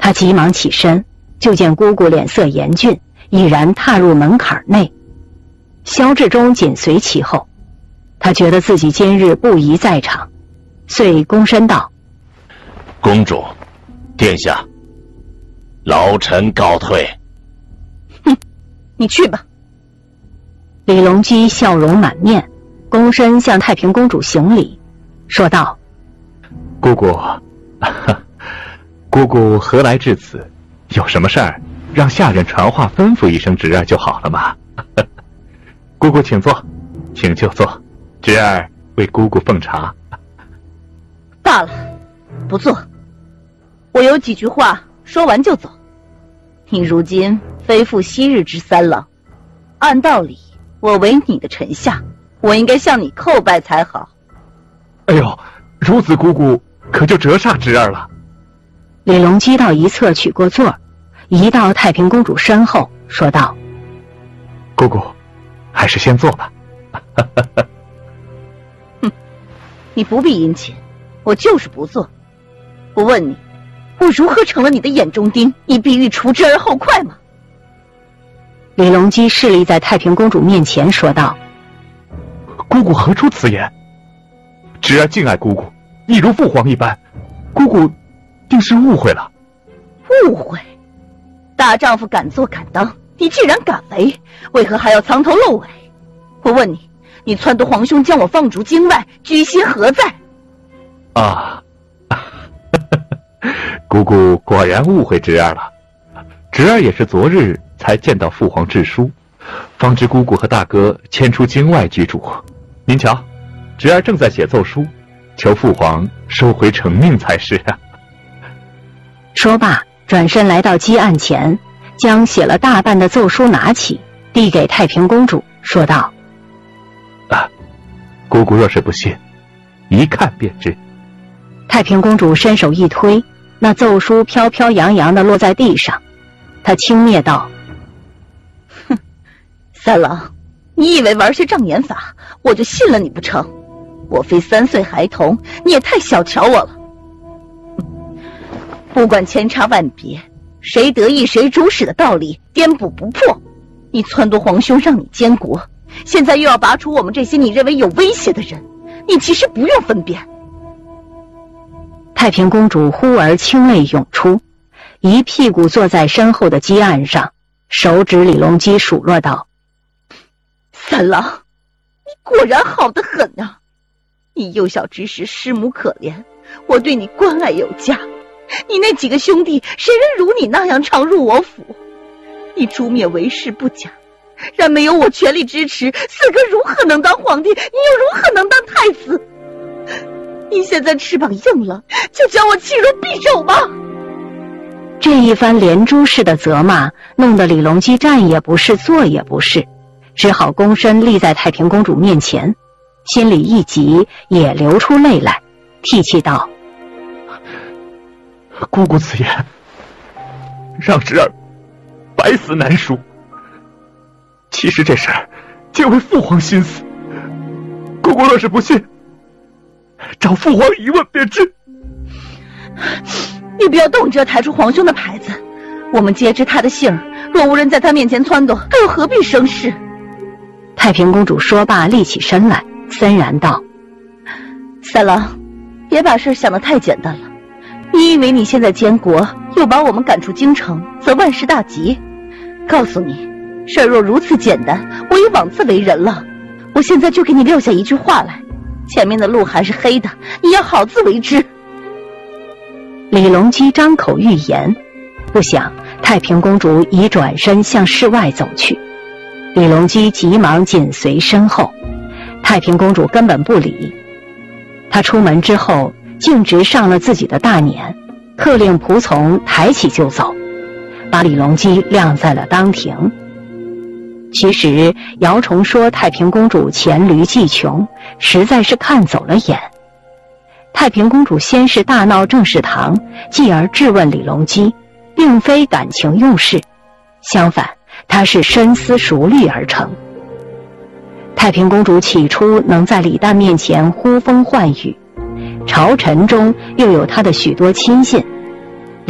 他急忙起身，就见姑姑脸色严峻，已然踏入门槛内。萧志忠紧随其后，他觉得自己今日不宜在场，遂躬身道： 公主，殿下，老臣告退。 哼，你去吧。 李隆基笑容满面，躬身向太平公主行礼，说道： 姑姑，姑姑何来至此？有什么事儿，让下人传话吩咐一声侄儿就好了嘛。姑姑请坐，请就坐，侄儿为姑姑奉茶。 罢了，不坐。我有几句话说完就走。你如今非复昔日之三郎，按道理我为你的臣下，我应该向你叩拜才好。 哎呦，孺子姑姑可就折煞侄儿了。 李隆基到一侧取过座，移到太平公主身后，说道： 姑姑，还是先坐吧。 哼，你不必殷勤，我就是不坐。我问你，我如何成了你的眼中钉？你必欲除之而后快吗？ 李隆基势力在太平公主面前说道： 姑姑何出此言？侄儿敬爱姑姑，亦如父皇一般，姑姑定是误会了。 误会？大丈夫敢做敢当，你既然敢为，为何还要藏头露尾？我问你，你撺掇皇兄将我放逐京外，居心何在？ 啊，姑姑果然误会侄儿了。侄儿也是昨日才见到父皇致书，方知姑姑和大哥迁出京外居住。您瞧，侄儿正在写奏书，求父皇收回成命才是啊。 说罢，转身来到鸡案前，将写了大半的奏书拿起，递给太平公主，说道： 姑姑若是不信，一看便知。 太平公主伸手一推，那奏书飘飘扬扬地落在地上。她轻蔑道： 哼，三郎，你以为玩些障眼法我就信了你不成？我非3岁孩童，你也太小瞧我了。不管千差万别，谁得意谁主使的道理颠补不破。你撺掇皇兄让你监国，现在又要拔除我们这些你认为有威胁的人，你其实不用分辨。 太平公主忽而清泪涌出，一屁股坐在身后的鸡案上，手指李隆基数落道： 三郎，你果然好得很啊！你幼小之时师母可怜，我对你关爱有加，你那几个兄弟谁人如你那样常入我府？你诛灭韦氏不假，然没有我全力支持，四哥如何能当皇帝？你又如何能当太子？你现在翅膀硬了，就将我弃如敝帚吧！ 这一番连珠式的责骂，弄得李隆基站也不是，坐也不是，只好躬身立在太平公主面前，心里一急，也流出泪来，涕泣道： 姑姑此言，让侄儿百死难赎。其实这事儿皆为父皇心思，姑姑若是不信，找父皇一问便知。 你不要动辄抬出皇兄的牌子，我们皆知他的姓，若无人在他面前撺掇，又何必生事？ 太平公主说罢，立起身来，森然道： 三郎，别把事想得太简单了。你以为你现在监国，又把我们赶出京城，则万事大吉？告诉你，事儿若如此简单，我已枉自为人了。我现在就给你撂下一句话来，前面的路还是黑的，你要好自为之。 李隆基张口欲言，不想太平公主已转身向室外走去。李隆基急忙紧随身后，太平公主根本不理。她出门之后，径直上了自己的大辇，特令仆从抬起就走，把李隆基晾在了当庭。其实姚崇说太平公主黔驴技穷，实在是看走了眼。太平公主先是大闹正事堂，继而质问李隆基，并非感情用事，相反，她是深思熟虑而成。太平公主起初能在李旦面前呼风唤雨，朝臣中又有她的许多亲信，